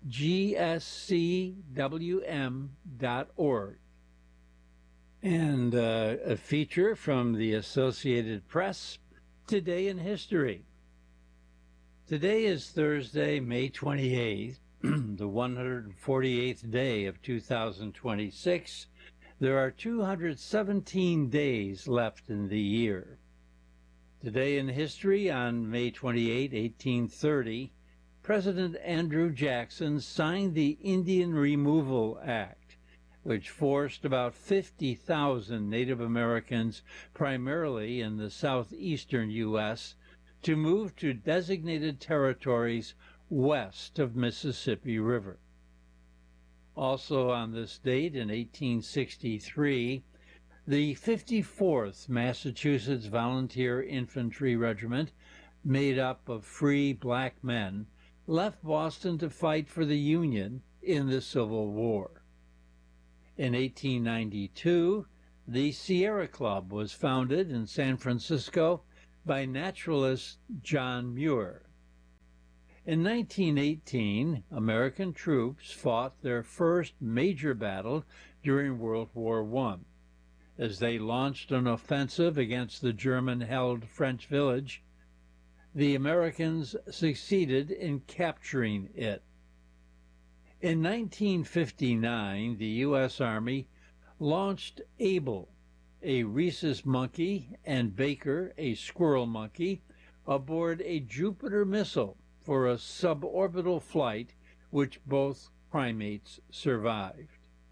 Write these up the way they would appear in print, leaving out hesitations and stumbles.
gscwm.org. And a feature from the Associated Press, Today in History. Today is Thursday, May 28th, the 148th day of 2026. There are 217 days left in the year. Today in history, on May 28, 1830, President Andrew Jackson signed the Indian Removal Act, which forced about 50,000 Native Americans, primarily in the southeastern U.S., to move to designated territories west of Mississippi River. Also on this date, in 1863, the 54th Massachusetts Volunteer Infantry Regiment, made up of free black men, left Boston to fight for the Union in the Civil War. In 1892, the Sierra Club was founded in San Francisco by naturalist John Muir. In 1918, American troops fought their first major battle during World War I, as they launched an offensive against the German-held French village. The Americans succeeded in capturing it. In 1959, the U.S. Army launched Able, a rhesus monkey, and Baker, a squirrel monkey, aboard a Jupiter missile for a suborbital flight, which both primates survived.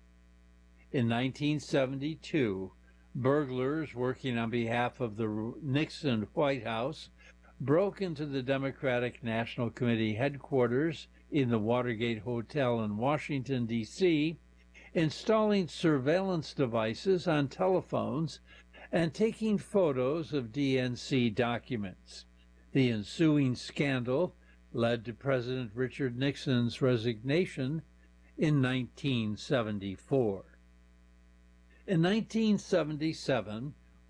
In 1972, burglars working on behalf of the Nixon White House broke into the Democratic National Committee headquarters in the Watergate Hotel in Washington, D.C., installing surveillance devices on telephones and taking photos of DNC documents. The ensuing scandal led to President Richard Nixon's resignation in 1974. In 1977,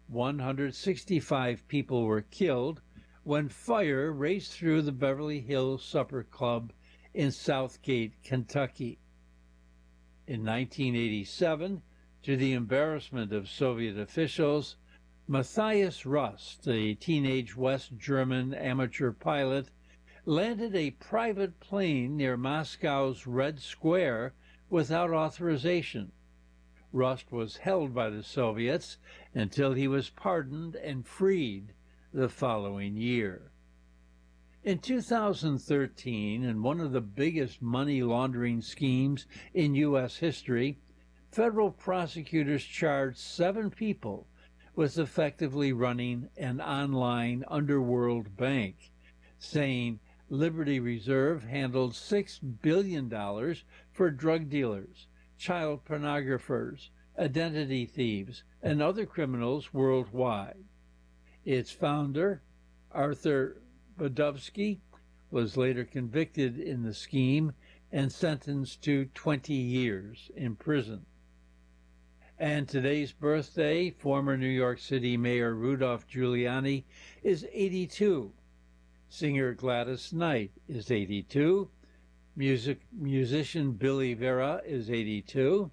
165 people were killed when fire raced through the Beverly Hills Supper Club in Southgate, Kentucky. In 1987, to the embarrassment of Soviet officials, Matthias Rust, a teenage West German amateur pilot, landed a private plane near Moscow's Red Square without authorization. Rust was held by the Soviets until he was pardoned and freed the following year. In 2013, in one of the biggest money laundering schemes in U.S. history, federal prosecutors charged 7 people with effectively running an online underworld bank, saying Liberty Reserve handled $6 billion for drug dealers, child pornographers, identity thieves, and other criminals worldwide. Its founder, Arthur Budovsky, was later convicted in the scheme and sentenced to 20 years in prison. And today's birthday, former New York City Mayor Rudolph Giuliani is 82. Singer Gladys Knight is 82. Musician Billy Vera is 82.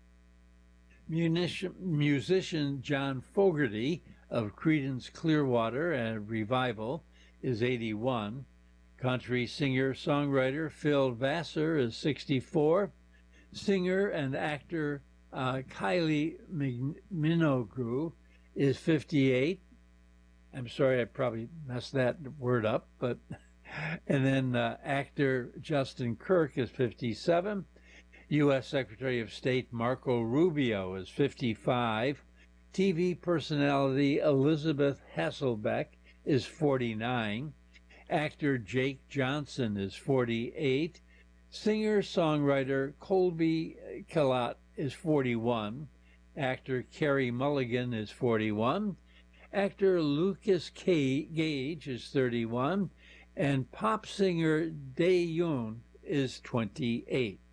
Musician John Fogerty of Creedence Clearwater and Revival is 81. Country singer-songwriter Phil Vassar is 64. Singer and actor Kylie Minogue is 58. I'm sorry, I probably messed that word up, but and then actor Justin Kirk is 57. U.S. Secretary of State Marco Rubio is 55. TV personality Elizabeth Hasselbeck is 49. Actor Jake Johnson is 48. Singer-songwriter Colby Calott is 41. Actor Carey Mulligan is 41. Actor Lucas Gage is 31. And pop singer Dae Yoon is 28.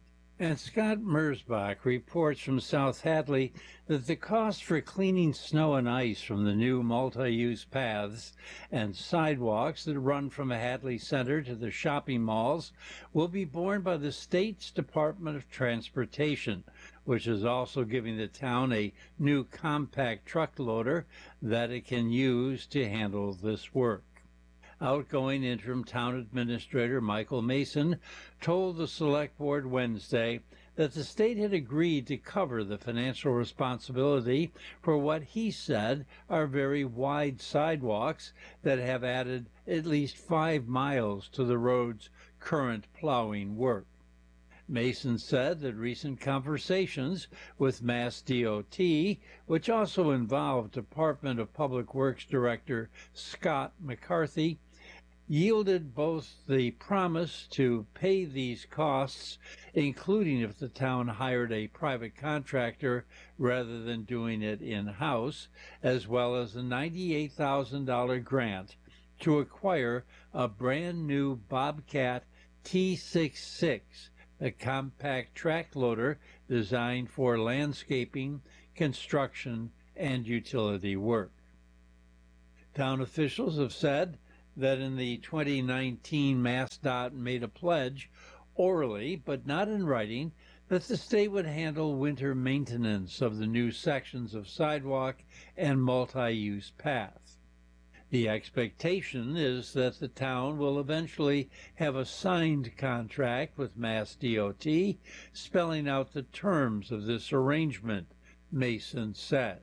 And Scott Mersbach reports from South Hadley that the cost for cleaning snow and ice from the new multi-use paths and sidewalks that run from Hadley Center to the shopping malls will be borne by the state's Department of Transportation, which is also giving the town a new compact truck loader that it can use to handle this work. Outgoing interim town administrator Michael Mason told the select board Wednesday that the state had agreed to cover the financial responsibility for what he said are very wide sidewalks that have added at least 5 miles to the road's current plowing work. Mason said that recent conversations with Mass DOT, which also involved Department of Public Works Director Scott McCarthy, yielded both the promise to pay these costs, including if the town hired a private contractor rather than doing it in-house, as well as a $98,000 grant to acquire a brand new Bobcat T66, a compact track loader designed for landscaping, construction, and utility work. Town officials have said that in the 2019 MassDOT made a pledge, orally but not in writing, that the state would handle winter maintenance of the new sections of sidewalk and multi-use path. The expectation is that the town will eventually have a signed contract with Mass DOT, spelling out the terms of this arrangement, Mason said.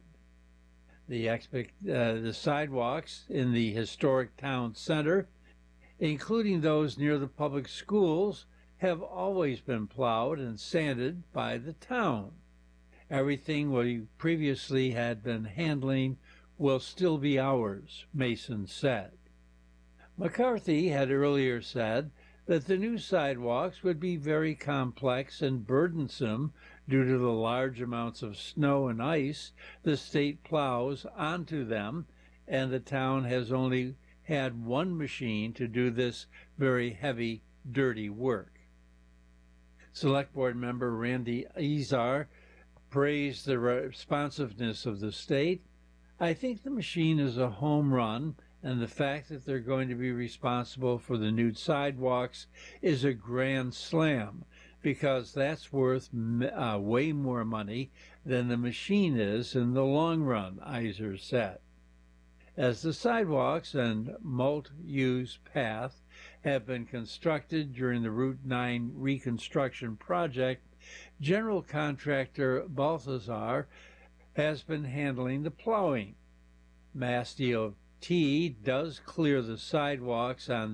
The sidewalks in the historic town center, including those near the public schools, have always been plowed and sanded by the town. Everything we previously had been handling will still be ours, Mason said. McCarthy had earlier said that the new sidewalks would be very complex and burdensome due to the large amounts of snow and ice the state plows onto them, and the town has only had one machine to do this very heavy, dirty work. Select Board member Randy Izar praised the responsiveness of the state. I think the machine is a home run, and the fact that they're going to be responsible for the new sidewalks is a grand slam, because that's worth way more money than the machine is in the long run, Iser said. As the sidewalks and multi-use path have been constructed during the Route 9 reconstruction project, general contractor Balthazar has been handling the plowing. Mass DOT does clear the sidewalks on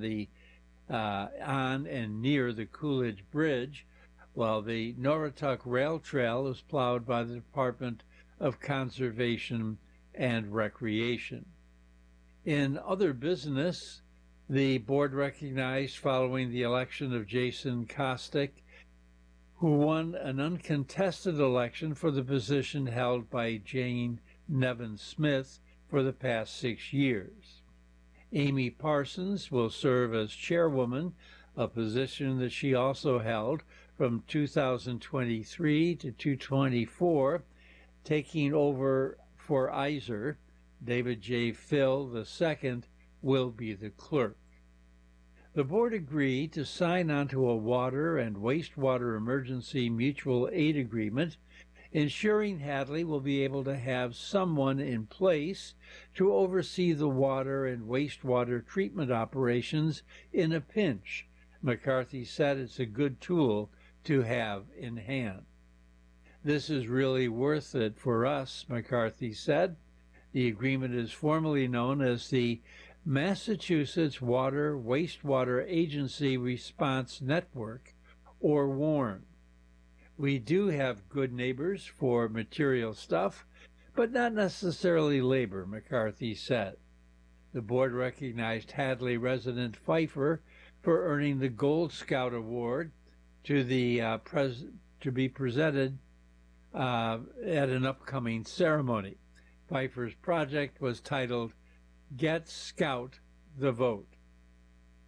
and near the Coolidge Bridge, while the Norituck Rail Trail is plowed by the Department of Conservation and Recreation. In other business, the board recognized following the election of Jason Kostick, who won an uncontested election for the position held by Jane Nevin Smith for the past 6 years. Amy Parsons will serve as chairwoman, a position that she also held from 2023 to 2024, taking over for Iser. David J. Phil II will be the clerk. The board agreed to sign onto a water and wastewater emergency mutual aid agreement, ensuring Hadley will be able to have someone in place to oversee the water and wastewater treatment operations in a pinch. McCarthy said it's a good tool to have in hand. This is really worth it for us, McCarthy said. The agreement is formally known as the Massachusetts Water Wastewater Agency Response Network, or WARN. We do have good neighbors for material stuff, but not necessarily labor, McCarthy said. The board recognized Hadley resident Pfeiffer for earning the Gold Scout Award to be presented at an upcoming ceremony. Pfeiffer's project was titled Get Scout the Vote.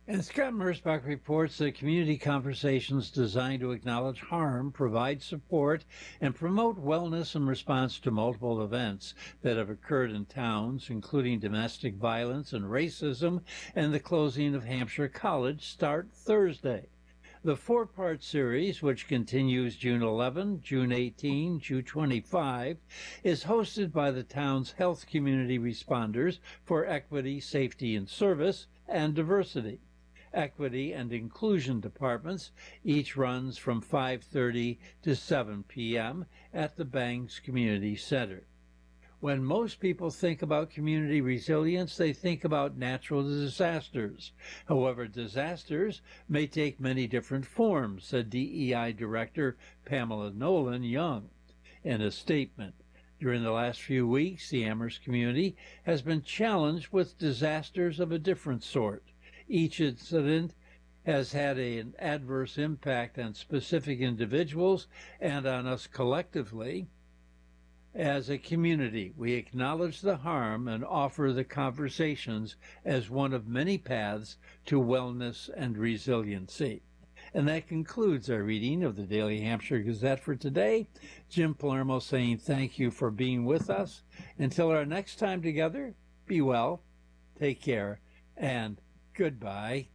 And Scott Mersbach reports that community conversations designed to acknowledge harm, provide support, and promote wellness in response to multiple events that have occurred in towns, including domestic violence and racism, and the closing of Hampshire College, start Thursday. The four-part series, which continues June 11, June 18, June 25, is hosted by the town's health community responders for equity, safety, and service, and diversity. Equity and inclusion departments each runs from 5:30 to 7 p.m. at the Bangs Community Center. When most people think about community resilience, they think about natural disasters. However, disasters may take many different forms, said DEI Director Pamela Nolan Young in a statement. During the last few weeks, the Amherst community has been challenged with disasters of a different sort. Each incident has had an adverse impact on specific individuals and on us collectively. As a community, we acknowledge the harm and offer the conversations as one of many paths to wellness and resiliency. And that concludes our reading of the Daily Hampshire Gazette for today. Jim Palermo saying thank you for being with us. Until our next time together, be well, take care, and goodbye.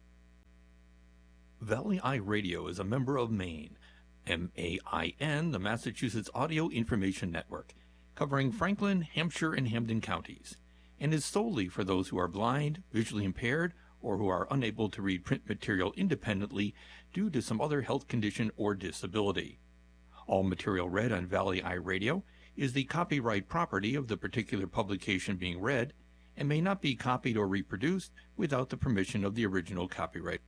Valley Eye Radio is a member of MAIN, MAIN, the Massachusetts Audio Information Network, covering Franklin, Hampshire, and Hampden counties, and is solely for those who are blind, visually impaired, or who are unable to read print material independently due to some other health condition or disability. All material read on Valley Eye Radio is the copyright property of the particular publication being read and may not be copied or reproduced without the permission of the original copyright.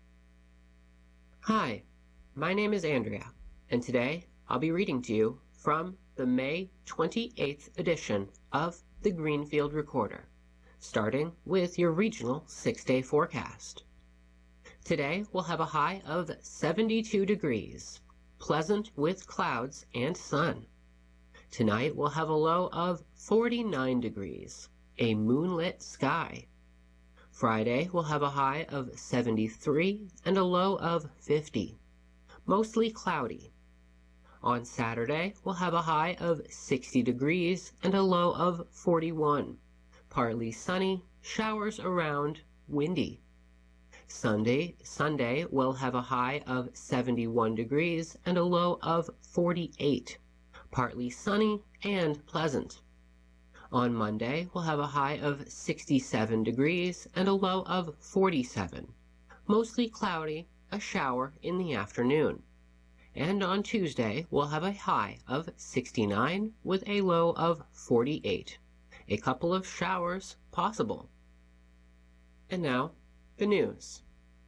Hi, my name is Andrea, and today I'll be reading to you from the May 28th edition of the Greenfield Recorder, starting with your regional 6-day forecast. Today we'll have a high of 72 degrees, pleasant with clouds and sun. Tonight we'll have a low of 49 degrees, a moonlit sky. Friday we'll have a high of 73 and a low of 50, mostly cloudy. On Saturday we'll have a high of 60 degrees and a low of 41, partly sunny, showers around, windy. Sunday we'll have a high of 71 degrees and a low of 48, partly sunny and pleasant. On Monday, we'll have a high of 67 degrees and a low of 47, mostly cloudy, a shower in the afternoon. And on Tuesday, we'll have a high of 69 with a low of 48, a couple of showers possible. And now, the news.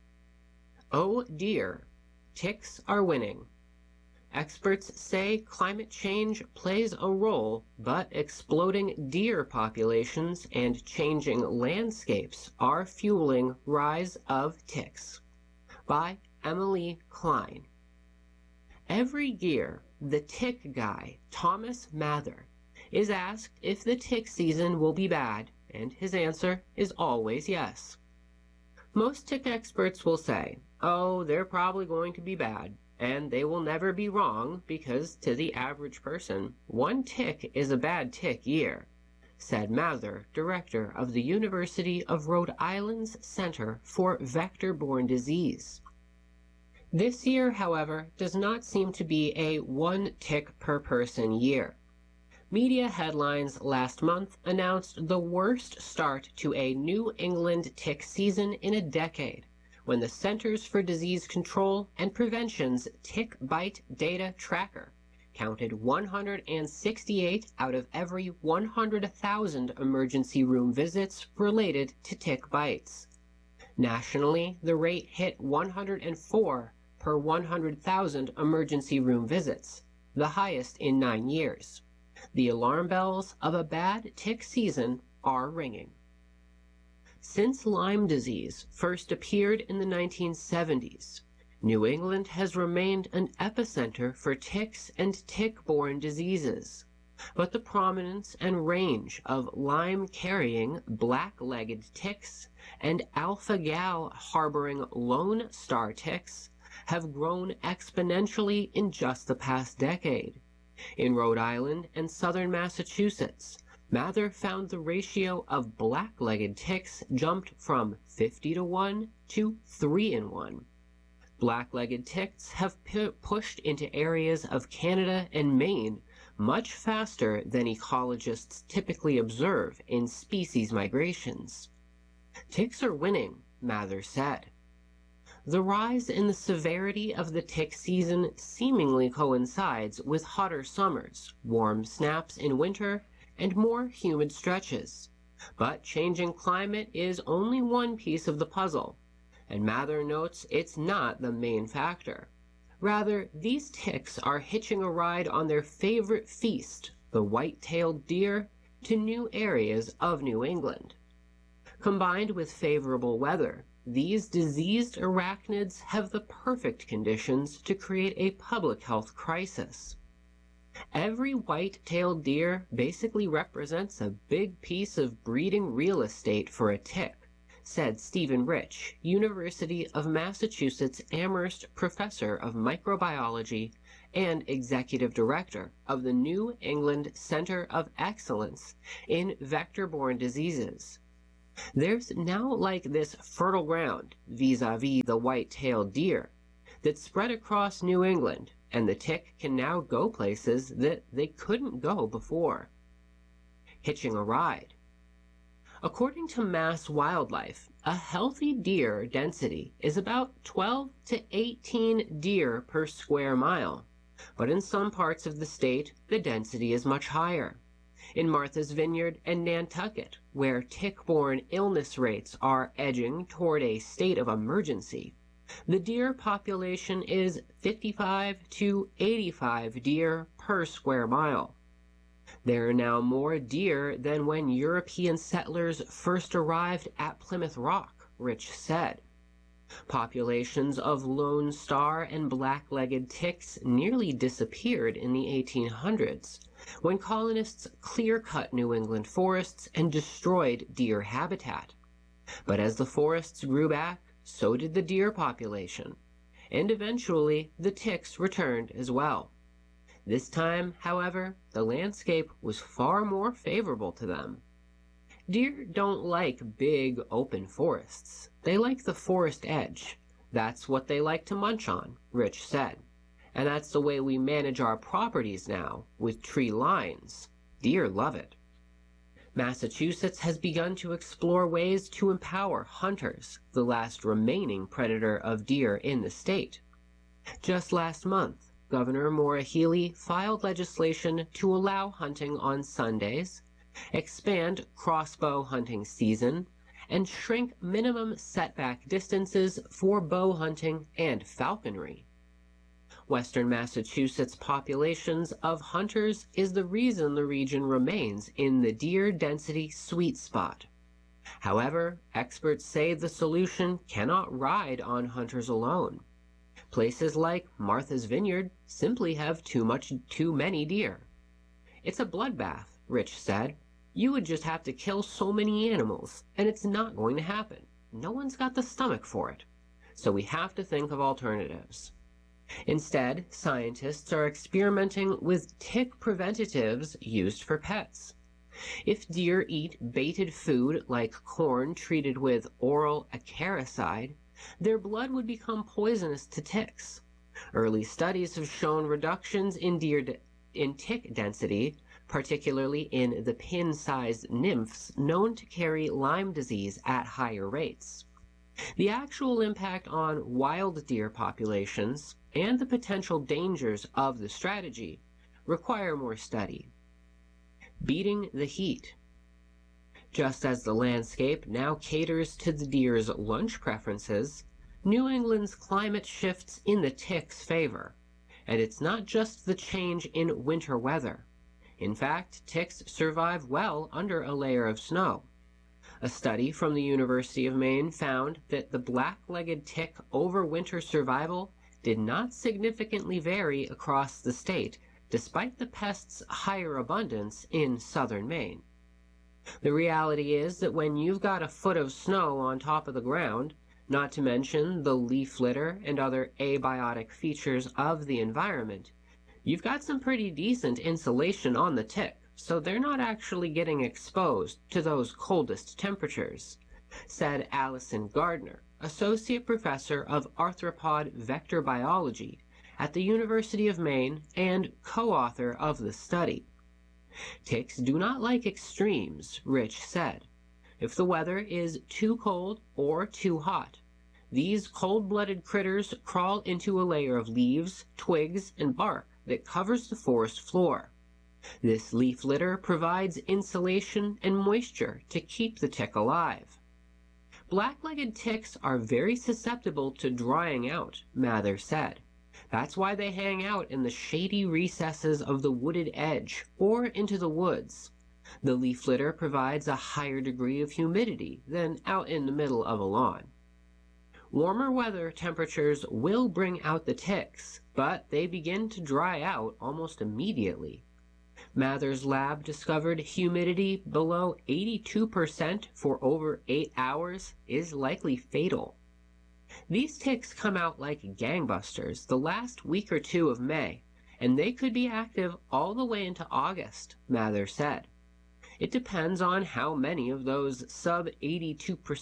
Oh dear, ticks are winning. Experts say climate change plays a role, but exploding deer populations and changing landscapes are fueling rise of ticks. By Emily Klein. Every year, the tick guy, Thomas Mather, is asked if the tick season will be bad, and his answer is always yes. Most tick experts will say, oh, they're probably going to be bad. And they will never be wrong because, to the average person, one tick is a bad tick year, said Mather, director of the University of Rhode Island's Center for Vector-Borne Disease. This year, however, does not seem to be a one tick per person year. Media headlines last month announced the worst start to a New England tick season in a decade, when the Centers for Disease Control and Prevention's Tick Bite Data Tracker counted 168 out of every 100,000 emergency room visits related to tick bites. Nationally, the rate hit 104 per 100,000 emergency room visits, the highest in 9 years. The alarm bells of a bad tick season are ringing. Since Lyme disease first appeared in the 1970s, New England has remained an epicenter for ticks and tick-borne diseases. but the prominence and range of Lyme-carrying black-legged ticks and alpha-gal harboring lone star ticks have grown exponentially in just the past decade. In Rhode Island and southern Massachusetts, Mather found the ratio of black-legged ticks jumped from 50-1 to 3-1. Black-legged ticks have pushed into areas of Canada and Maine much faster than ecologists typically observe in species migrations. Ticks are winning, Mather said. The rise in the severity of the tick season seemingly coincides with hotter summers, warm snaps in winter, and more humid stretches. But changing climate is only one piece of the puzzle, and Mather notes it's not the main factor. Rather, these ticks are hitching a ride on their favorite feast, the white-tailed deer, to new areas of New England. Combined with favorable weather, these diseased arachnids have the perfect conditions to create a public health crisis. Every white-tailed deer basically represents a big piece of breeding real estate for a tick, said Stephen Rich, University of Massachusetts Amherst Professor of Microbiology and Executive Director of the New England Center of Excellence in Vector-Borne Diseases. There's now like this fertile ground, vis-a-vis the white-tailed deer, that's spread across New England, and the tick can now go places that they couldn't go before. Hitching a ride. According to Mass Wildlife, a healthy deer density is about 12 to 18 deer per square mile, but in some parts of the state, the density is much higher. In Martha's Vineyard and Nantucket, where tick-borne illness rates are edging toward a state of emergency, the deer population is 55 to 85 deer per square mile. There are now more deer than when European settlers first arrived at Plymouth Rock, Rich said. Populations of lone star and black-legged ticks nearly disappeared in the 1800s, when colonists clear-cut New England forests and destroyed deer habitat. But as the forests grew back, so did the deer population, and eventually the ticks returned as well. This time, however, the landscape was far more favorable to them. Deer don't like big, open forests. They like the forest edge. That's what they like to munch on, Rich said. And that's the way we manage our properties now, with tree lines. Deer love it. Massachusetts has begun to explore ways to empower hunters, the last remaining predator of deer in the state. Just last month, Governor Maura Healey filed legislation to allow hunting on Sundays, expand crossbow hunting season, and shrink minimum setback distances for bow hunting and falconry. Western Massachusetts' populations of hunters is the reason the region remains in the deer density sweet spot. However, experts say the solution cannot ride on hunters alone. Places like Martha's Vineyard simply have too many deer. It's a bloodbath, Rich said. You would just have to kill so many animals, and it's not going to happen. No one's got the stomach for it. So we have to think of alternatives. Instead, scientists are experimenting with tick preventatives used for pets. If deer eat baited food like corn treated with oral acaricide, their blood would become poisonous to ticks. Early studies have shown reductions in tick density, particularly in the pin-sized nymphs known to carry Lyme disease at higher rates. The actual impact on wild deer populations and the potential dangers of the strategy require more study. Beating the heat. Just as the landscape now caters to the deer's lunch preferences, New England's climate shifts in the tick's favor. And it's not just the change in winter weather. In fact, ticks survive well under a layer of snow. A study from the University of Maine found that the black-legged tick overwinter survival did not significantly vary across the state despite the pest's higher abundance in southern Maine. The reality is that when you've got a foot of snow on top of the ground, not to mention the leaf litter and other abiotic features of the environment, you've got some pretty decent insulation on the tick, so they're not actually getting exposed to those coldest temperatures, said Allison Gardner, Associate Professor of Arthropod Vector Biology at the University of Maine and co-author of the study. Ticks do not like extremes, Rich said. If the weather is too cold or too hot, these cold-blooded critters crawl into a layer of leaves, twigs, and bark that covers the forest floor. This leaf litter provides insulation and moisture to keep the tick alive. Black-legged ticks are very susceptible to drying out, Mather said. That's why they hang out in the shady recesses of the wooded edge or into the woods. The leaf litter provides a higher degree of humidity than out in the middle of a lawn. Warmer weather temperatures will bring out the ticks, but they begin to dry out almost immediately. Mather's lab discovered humidity below 82% for over 8 hours is likely fatal. These ticks come out like gangbusters the last week or two of May, and they could be active all the way into August, Mather said. It depends on how many of those sub-82%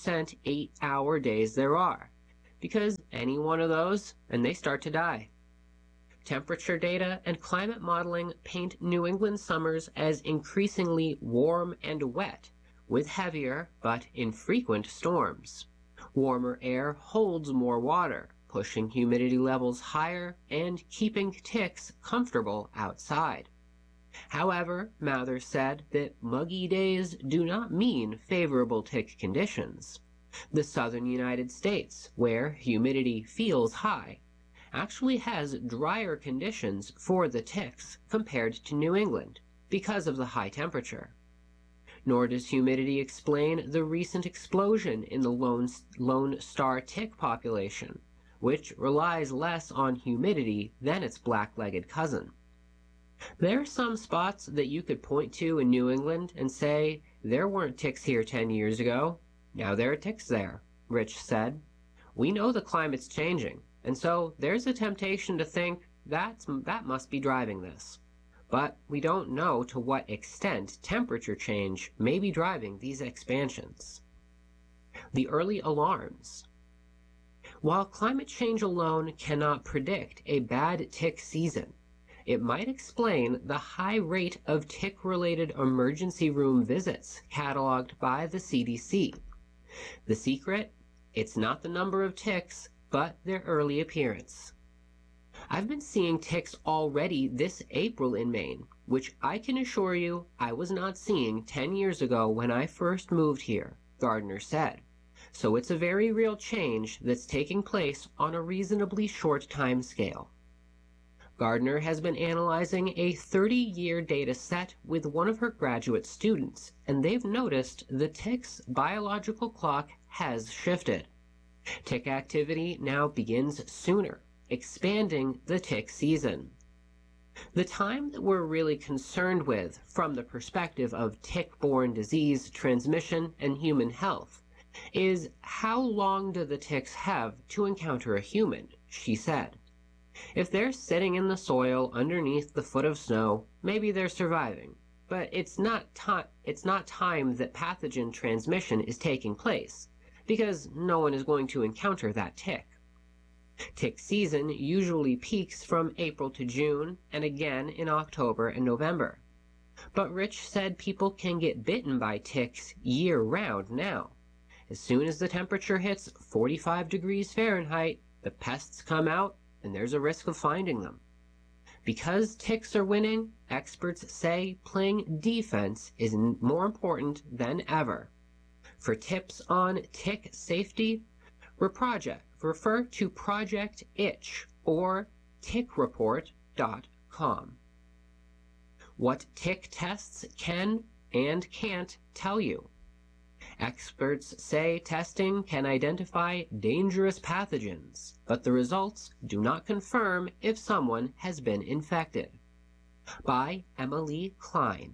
8-hour days there are, because any one of those, and they start to die. Temperature data and climate modeling paint New England summers as increasingly warm and wet, with heavier but infrequent storms. Warmer air holds more water, pushing humidity levels higher and keeping ticks comfortable outside. However, Mather said that muggy days do not mean favorable tick conditions. The southern United States, where humidity feels high, actually has drier conditions for the ticks compared to New England because of the high temperature. Nor does humidity explain the recent explosion in the Lone Star tick population, which relies less on humidity than its black-legged cousin. There are some spots that you could point to in New England and say, there weren't ticks here 10 years ago. Now there are ticks there, Rich said. We know the climate's changing, and so there's a temptation to think that must be driving this. But we don't know to what extent temperature change may be driving these expansions. The early alarms. While climate change alone cannot predict a bad tick season, it might explain the high rate of tick-related emergency room visits cataloged by the CDC. The secret? It's not the number of ticks, but their early appearance. I've been seeing ticks already this April in Maine, which I can assure you I was not seeing 10 years ago when I first moved here, Gardner said. So it's a very real change that's taking place on a reasonably short time scale. Gardner has been analyzing a 30-year data set with one of her graduate students, and they've noticed the tick's biological clock has shifted. Tick activity now begins sooner, expanding the tick season. The time that we're really concerned with from the perspective of tick-borne disease transmission and human health is how long do the ticks have to encounter a human, she said. If they're sitting in the soil underneath the foot of snow, maybe they're surviving, but it's not time that pathogen transmission is taking place, because no one is going to encounter that tick. Tick season usually peaks from April to June and again in October and November. But Rich said people can get bitten by ticks year-round now. As soon as the temperature hits 45 degrees Fahrenheit, the pests come out and there's a risk of finding them. Because ticks are winning, experts say playing defense is more important than ever. For tips on tick safety, refer to Project Itch or tickreport.com. What tick tests can and can't tell you. Experts say testing can identify dangerous pathogens, but the results do not confirm if someone has been infected. by Emily Klein.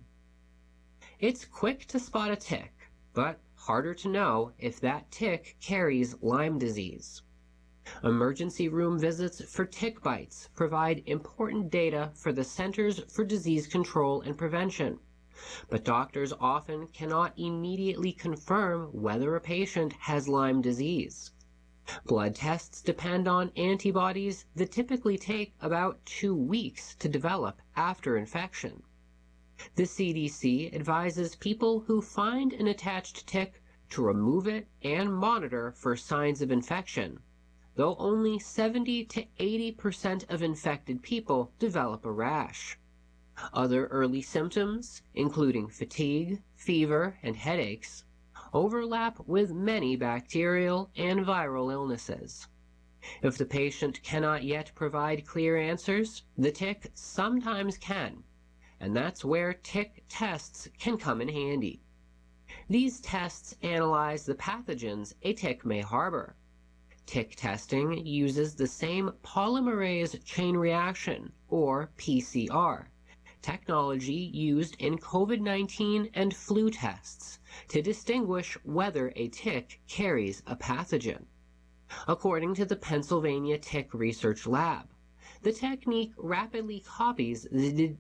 It's quick to spot a tick, but harder to know if that tick carries Lyme disease. Emergency room visits for tick bites provide important data for the Centers for Disease Control and Prevention, but doctors often cannot immediately confirm whether a patient has Lyme disease. Blood tests depend on antibodies that typically take about 2 weeks to develop after infection. The CDC advises people who find an attached tick to remove it and monitor for signs of infection, though only 70 to 80% of infected people develop a rash. Other early symptoms, including fatigue, fever, and headaches, overlap with many bacterial and viral illnesses. If the patient cannot yet provide clear answers, the tick sometimes can, and that's where tick tests can come in handy. These tests analyze the pathogens a tick may harbor. Tick testing uses the same polymerase chain reaction, or PCR, technology used in COVID-19 and flu tests to distinguish whether a tick carries a pathogen. According to the Pennsylvania Tick Research Lab, the technique rapidly copies the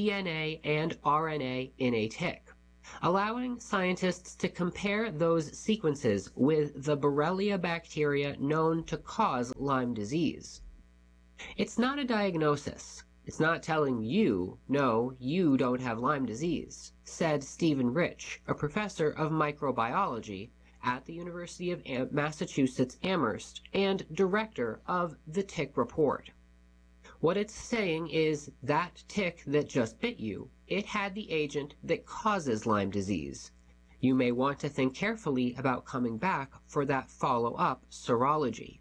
DNA and RNA in a tick, allowing scientists to compare those sequences with the Borrelia bacteria known to cause Lyme disease. It's not a diagnosis. It's not telling you, no, you don't have Lyme disease, said Stephen Rich, a professor of microbiology at the University of Massachusetts Amherst and director of the Tick Report. What it's saying is that tick that just bit you, it had the agent that causes Lyme disease. You may want to think carefully about coming back for that follow-up serology.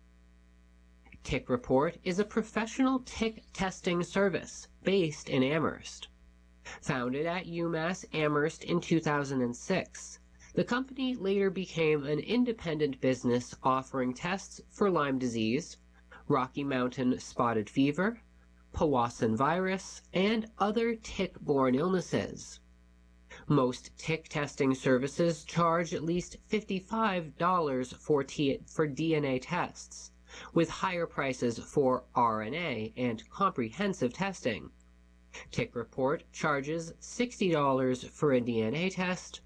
Tick Report is a professional tick testing service based in Amherst. Founded at UMass Amherst in 2006, the company later became an independent business offering tests for Lyme disease, Rocky Mountain spotted fever, Powassan virus, and other tick-borne illnesses. Most tick testing services charge at least $55 for DNA tests, with higher prices for RNA and comprehensive testing. Tick Report charges $60 for a DNA test,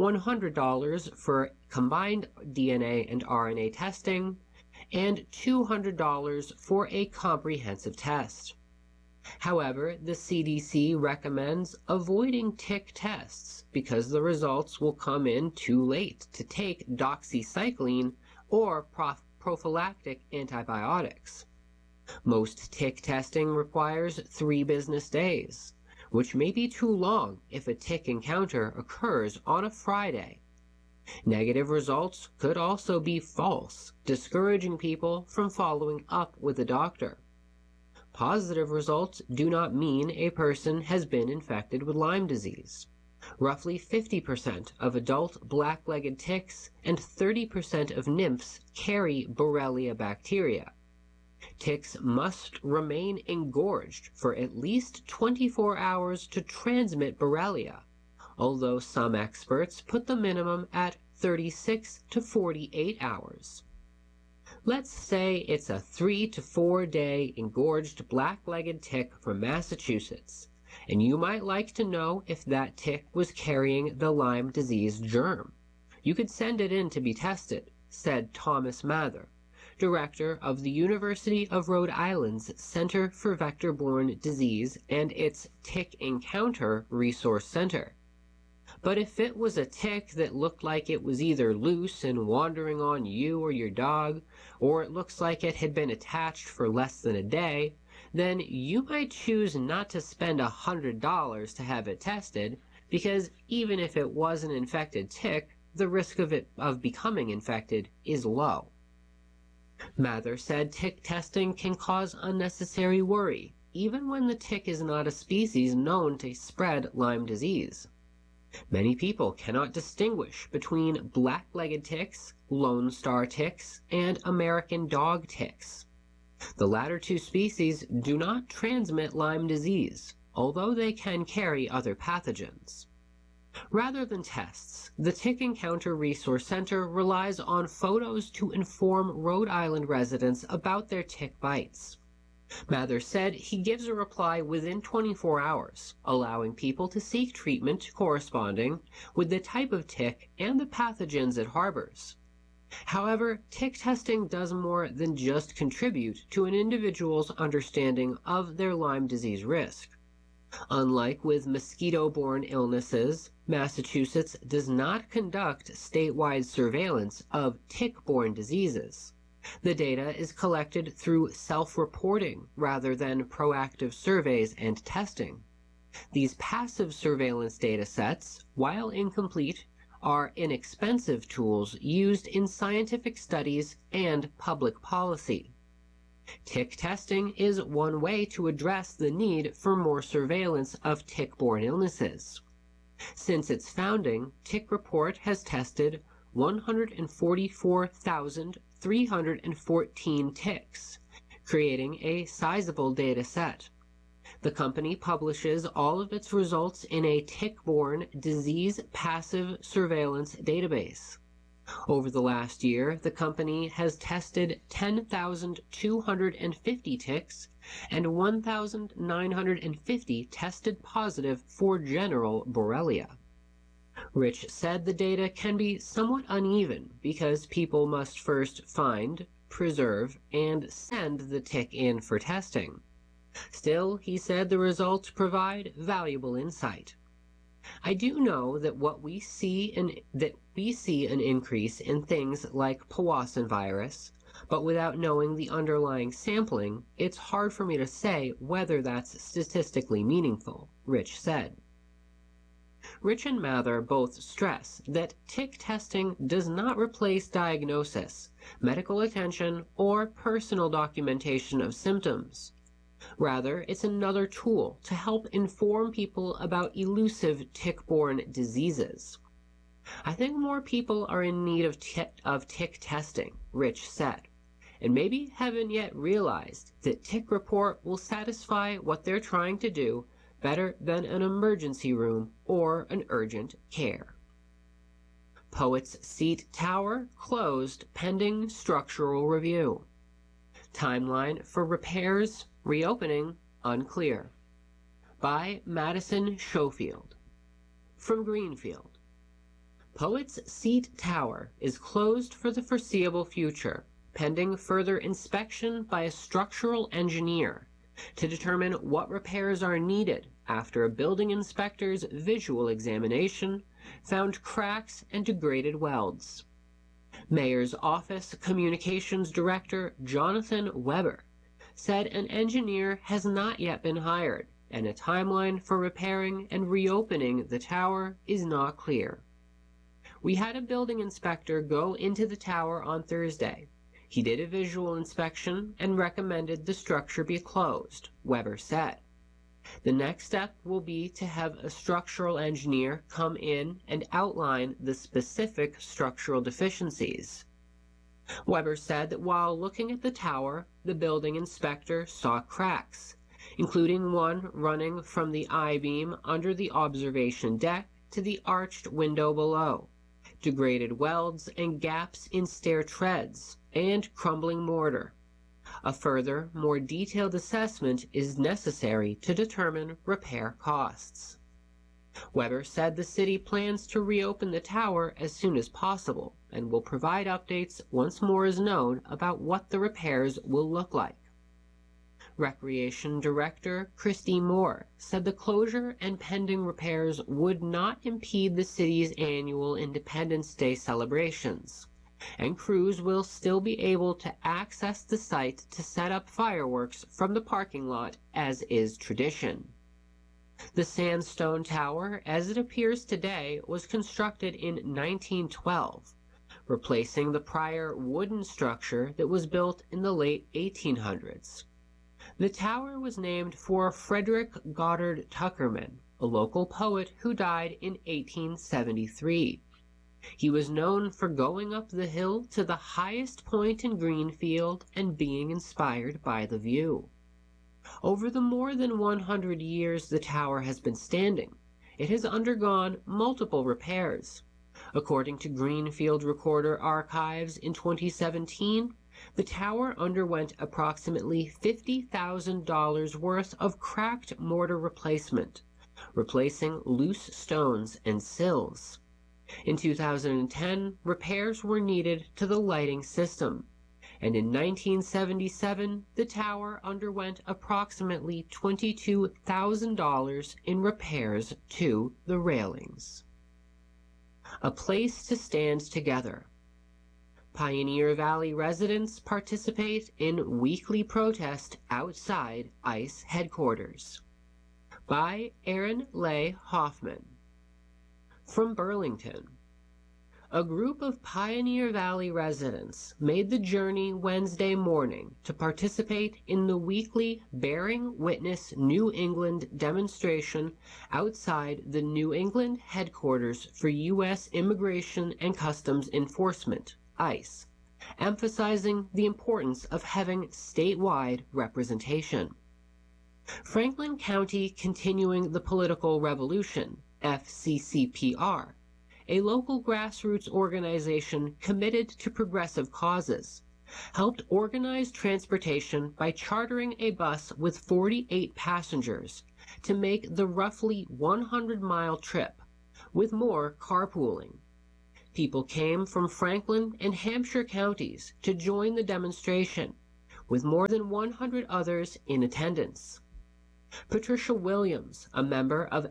$100 for combined DNA and RNA testing, and $200 for a comprehensive test. However, the CDC recommends avoiding tick tests because the results will come in too late to take doxycycline or prophylactic antibiotics. Most tick testing requires 3 business days, which may be too long if a tick encounter occurs on a Friday. Negative results could also be false, discouraging people from following up with a doctor. Positive results do not mean a person has been infected with Lyme disease. Roughly 50% of adult black-legged ticks and 30% of nymphs carry Borrelia bacteria. Ticks must remain engorged for at least 24 hours to transmit Borrelia, although some experts put the minimum at 36 to 48 hours. Let's say it's a 3 to 4 day engorged black-legged tick from Massachusetts, and you might like to know if that tick was carrying the Lyme disease germ. You could send it in to be tested, said Thomas Mather, director of the University of Rhode Island's Center for Vector-Borne Disease and its Tick Encounter Resource Center. But if it was a tick that looked like it was either loose and wandering on you or your dog, or it looks like it had been attached for less than a day, then you might choose not to spend $100 to have it tested, because even if it was an infected tick, the risk of becoming infected is low. Mather said tick testing can cause unnecessary worry, even when the tick is not a species known to spread Lyme disease. Many people cannot distinguish between black-legged ticks, Lone Star ticks, and American dog ticks. The latter 2 species do not transmit Lyme disease, although they can carry other pathogens. Rather than tests, the Tick Encounter Resource Center relies on photos to inform Rhode Island residents about their tick bites. Mather said he gives a reply within 24 hours, allowing people to seek treatment corresponding with the type of tick and the pathogens it harbors. However, tick testing does more than just contribute to an individual's understanding of their Lyme disease risk. Unlike with mosquito-borne illnesses, Massachusetts does not conduct statewide surveillance of tick-borne diseases. The data is collected through self-reporting rather than proactive surveys and testing. These passive surveillance data sets, while incomplete, are inexpensive tools used in scientific studies and public policy. Tick testing is one way to address the need for more surveillance of tick-borne illnesses. Since its founding, Tick Report has tested 144,314 ticks, creating a sizable data set. The company publishes all of its results in a tick-borne disease passive surveillance database. Over the last year, the company has tested 10,250 ticks and 1,950 tested positive for general Borrelia. Rich said the data can be somewhat uneven because people must first find, preserve, and send the tick in for testing. Still, he said the results provide valuable insight. I do know that we see an increase in things like Powassan virus, but without knowing the underlying sampling, it's hard for me to say whether that's statistically meaningful, Rich said. Rich and Mather both stress that tick testing does not replace diagnosis, medical attention, or personal documentation of symptoms. Rather, it's another tool to help inform people about elusive tick-borne diseases. I think more people are in need of tick testing, Rich said, and maybe haven't yet realized that Tick Report will satisfy what they're trying to do better than an emergency room or an urgent care. Poets Seat Tower closed pending structural review. Timeline for repairs, reopening, unclear. By Madison Schofield. From Greenfield. Poets Seat Tower is closed for the foreseeable future, pending further inspection by a structural engineer to determine what repairs are needed after a building inspector's visual examination found cracks and degraded welds. Mayor's Office Communications Director Jonathan Weber said an engineer has not yet been hired and a timeline for repairing and reopening the tower is not clear. We had a building inspector go into the tower on Thursday. He did a visual inspection and recommended the structure be closed, Weber said. The next step will be to have a structural engineer come in and outline the specific structural deficiencies. Weber said that while looking at the tower, the building inspector saw cracks, including one running from the I-beam under the observation deck to the arched window below, degraded welds and gaps in stair treads, and crumbling mortar. A further, more detailed assessment is necessary to determine repair costs. Weber said the city plans to reopen the tower as soon as possible and will provide updates once more is known about what the repairs will look like. Recreation Director Christy Moore said the closure and pending repairs would not impede the city's annual Independence Day celebrations, and crews will still be able to access the site to set up fireworks from the parking lot as is tradition. The sandstone tower, as it appears today, was constructed in 1912, replacing the prior wooden structure that was built in the late 1800s. The tower was named for Frederick Goddard Tuckerman, a local poet who died in 1873. He was known for going up the hill to the highest point in Greenfield and being inspired by the view. Over the more than 100 years the tower has been standing, it has undergone multiple repairs. According to Greenfield Recorder Archives in 2017, the tower underwent approximately $50,000 worth of cracked mortar replacement, replacing loose stones and sills. In 2010, repairs were needed to the lighting system, and in 1977, the tower underwent approximately $22,000 in repairs to the railings. A place to stand together. Pioneer Valley residents participate in weekly protest outside ICE headquarters. By Aaron Leigh Hoffman. From Burlington. A group of Pioneer Valley residents made the journey Wednesday morning to participate in the weekly Bearing Witness New England demonstration outside the New England headquarters for U.S. Immigration and Customs Enforcement, ICE, emphasizing the importance of having statewide representation. Franklin County Continuing the Political Revolution, FCCPR, a local grassroots organization committed to progressive causes, helped organize transportation by chartering a bus with 48 passengers to make the roughly 100-mile trip, with more carpooling. People came from Franklin and Hampshire counties to join the demonstration, with more than 100 others in attendance. Patricia Williams, a member of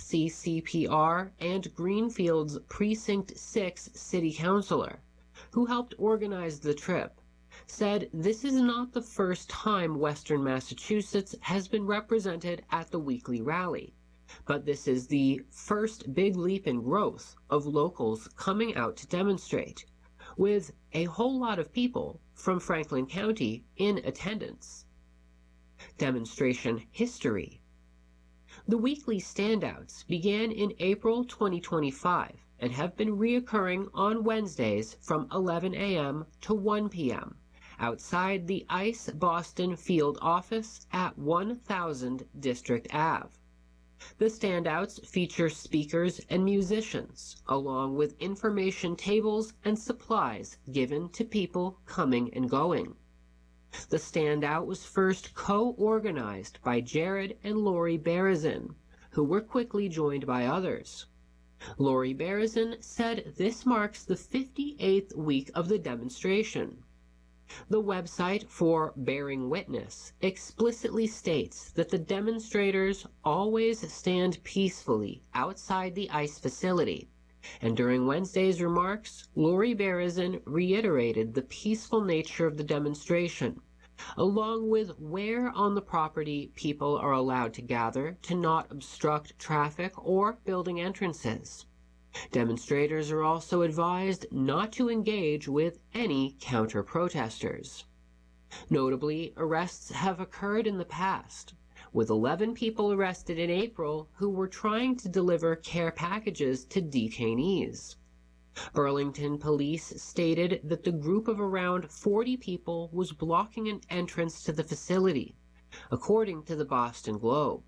FCCPR and Greenfield's Precinct 6 city councilor, who helped organize the trip, said this is not the first time Western Massachusetts has been represented at the weekly rally, but this is the first big leap in growth of locals coming out to demonstrate, with a whole lot of people from Franklin County in attendance. Demonstration history. The weekly standouts began in April 2025 and have been reoccurring on Wednesdays from 11 a.m. to 1 p.m. outside the ICE Boston field office at 1000 District Ave. The standouts feature speakers and musicians, along with information tables and supplies given to people coming and going. The standout was first co-organized by Jared and Lori Berezin, who were quickly joined by others. Lori Berezin said this marks the 58th week of the demonstration. The website for Bearing Witness explicitly states that the demonstrators always stand peacefully outside the ICE facility, and during Wednesday's remarks, Lori Berezin reiterated the peaceful nature of the demonstration, along with where on the property people are allowed to gather to not obstruct traffic or building entrances. Demonstrators are also advised not to engage with any counter-protesters. Notably, arrests have occurred in the past, with 11 people arrested in April who were trying to deliver care packages to detainees. Burlington police stated that the group of around 40 people was blocking an entrance to the facility, according to the Boston Globe.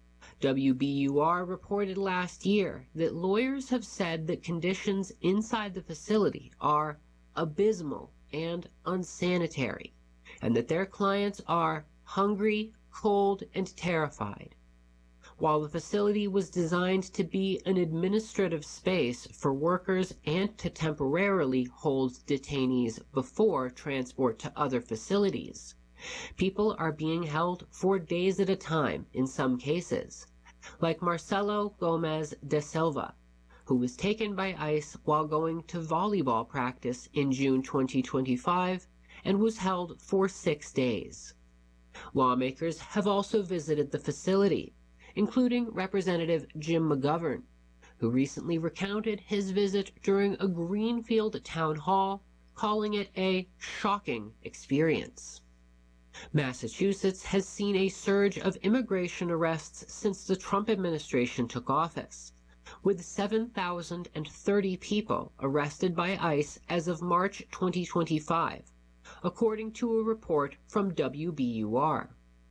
WBUR reported last year that lawyers have said that conditions inside the facility are abysmal and unsanitary, and that their clients are hungry, cold, and terrified. While the facility was designed to be an administrative space for workers and to temporarily hold detainees before transport to other facilities, people are being held for days at a time in some cases, like Marcelo Gomez de Silva, who was taken by ICE while going to volleyball practice in June 2025 and was held for 6 days. Lawmakers have also visited the facility, including Representative Jim McGovern, who recently recounted his visit during a Greenfield town hall, calling it a shocking experience. Massachusetts has seen a surge of immigration arrests since the Trump administration took office, with 7,030 people arrested by ICE as of March 2025, according to a report from WBUR.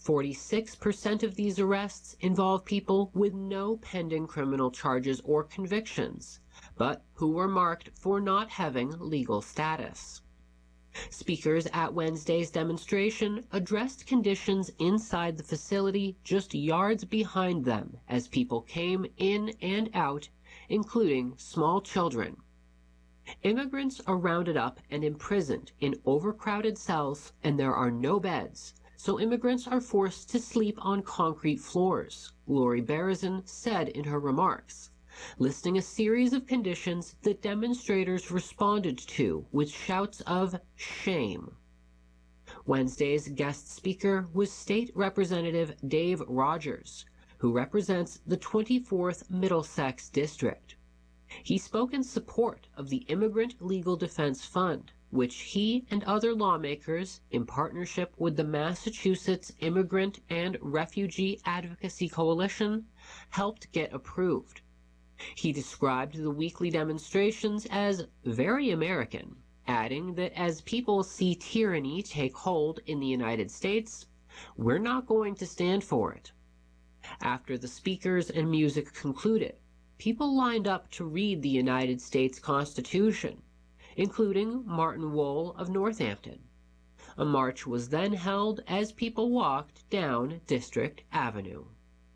46% of these arrests involve people with no pending criminal charges or convictions, but who were marked for not having legal status. Speakers at Wednesday's demonstration addressed conditions inside the facility just yards behind them as people came in and out, including small children. Immigrants are rounded up and imprisoned in overcrowded cells, and there are no beds, so immigrants are forced to sleep on concrete floors, Lori Berezin said in her remarks, listing a series of conditions that demonstrators responded to with shouts of shame. Wednesday's guest speaker was State Representative Dave Rogers, who represents the 24th Middlesex District. He spoke in support of the Immigrant Legal Defense Fund, which he and other lawmakers, in partnership with the Massachusetts Immigrant and Refugee Advocacy Coalition, helped get approved. He described the weekly demonstrations as very American, adding that as people see tyranny take hold in the United States, we're not going to stand for it. After the speakers and music concluded, people lined up to read the United States Constitution, including Martin Wohl of Northampton. A march was then held as people walked down District Avenue.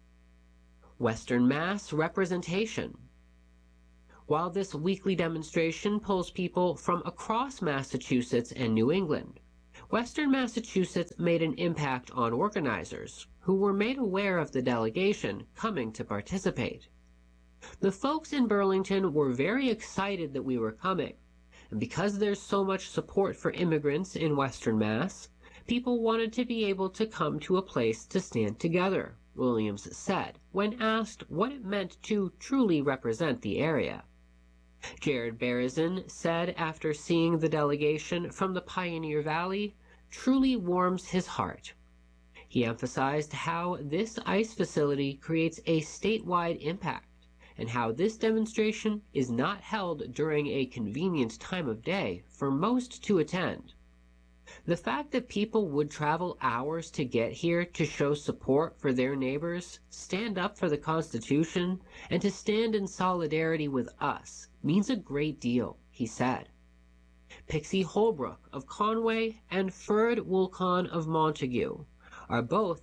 Western Mass representation. While this weekly demonstration pulls people from across Massachusetts and New England, Western Massachusetts made an impact on organizers, who were made aware of the delegation coming to participate. The folks in Burlington were very excited that we were coming, and because there's so much support for immigrants in Western Mass, people wanted to be able to come to a place to stand together, Williams said, when asked what it meant to truly represent the area. Jared Berezin said after seeing the delegation from the Pioneer Valley, truly warms his heart. He emphasized how this ICE facility creates a statewide impact, and how this demonstration is not held during a convenient time of day for most to attend. The fact that people would travel hours to get here to show support for their neighbors, stand up for the Constitution, and to stand in solidarity with us means a great deal, he said. Pixie Holbrook of Conway and Ferd Woolcon of Montague are both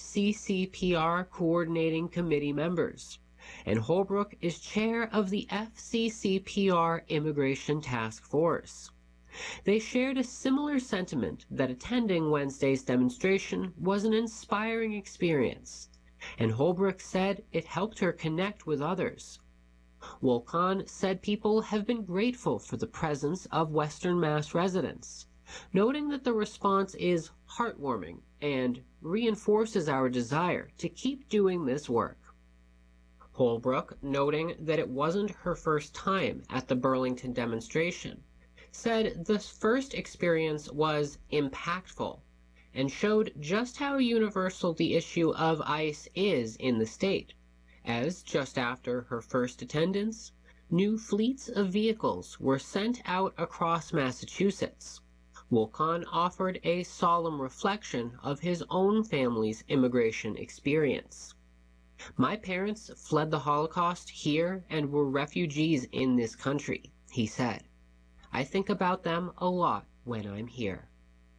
FCCPR Coordinating Committee members, and Holbrook is chair of the FCCPR Immigration Task Force. They shared a similar sentiment that attending Wednesday's demonstration was an inspiring experience, and Holbrook said it helped her connect with others. Woolcon said people have been grateful for the presence of Western Mass residents, noting that the response is heartwarming and reinforces our desire to keep doing this work. Holbrook, noting that it wasn't her first time at the Burlington demonstration, said the first experience was impactful and showed just how universal the issue of ICE is in the state, as just after her first attendance, new fleets of vehicles were sent out across Massachusetts. Woolcon offered a solemn reflection of his own family's immigration experience. My parents fled the Holocaust here and were refugees in this country, he said. I think about them a lot when I'm here.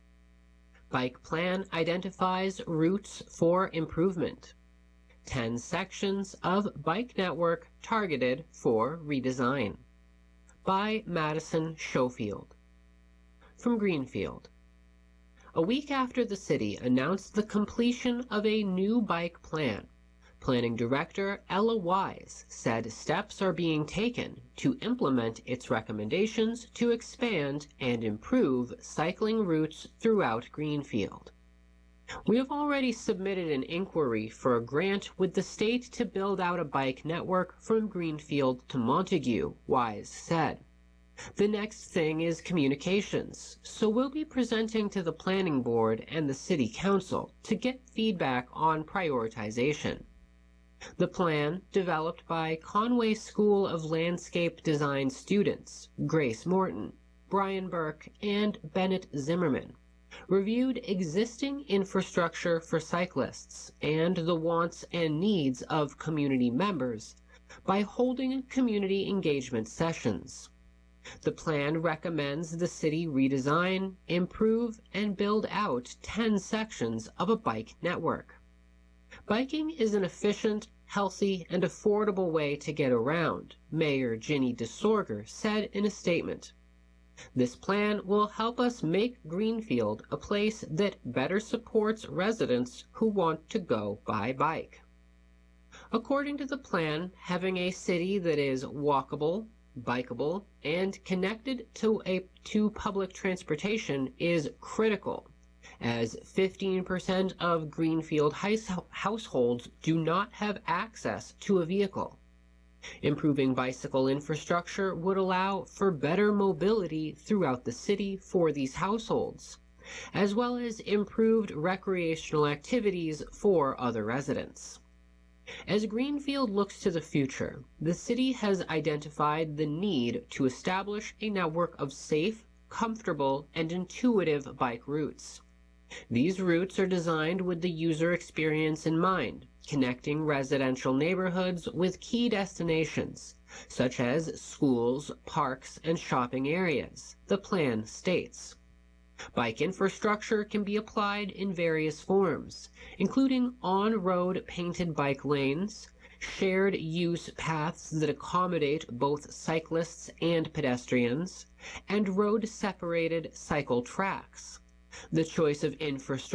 Bike Plan identifies routes for improvement. 10 sections of bike network targeted for redesign. By Madison Schofield. From Greenfield. A week after the city announced the completion of a new bike plan, Planning Director Ella Wise said steps are being taken to implement its recommendations to expand and improve cycling routes throughout Greenfield. We have already submitted an inquiry for a grant with the state to build out a bike network from Greenfield to Montague, Wise said. The next thing is communications, so we'll be presenting to the Planning Board and the City Council to get feedback on prioritization. The plan, developed by Conway School of Landscape Design students Grace Morton, Brian Burke, and Bennett Zimmerman, reviewed existing infrastructure for cyclists and the wants and needs of community members by holding community engagement sessions. The plan recommends the city redesign, improve, and build out 10 sections of a bike network. Biking is an efficient, healthy, and affordable way to get around, Mayor Ginny DeSorger said in a statement. This plan will help us make Greenfield a place that better supports residents who want to go by bike. According to the plan, having a city that is walkable, bikeable, and connected to public transportation is critical, as 15% of Greenfield households do not have access to a vehicle. Improving bicycle infrastructure would allow for better mobility throughout the city for these households, as well as improved recreational activities for other residents. As Greenfield looks to the future, the city has identified the need to establish a network of safe, comfortable, and intuitive bike routes. These routes are designed with the user experience in mind, connecting residential neighborhoods with key destinations, such as schools, parks, and shopping areas, the plan states. Bike infrastructure can be applied in various forms, including on-road painted bike lanes, shared use paths that accommodate both cyclists and pedestrians, and road-separated cycle tracks. The choice of infrastructure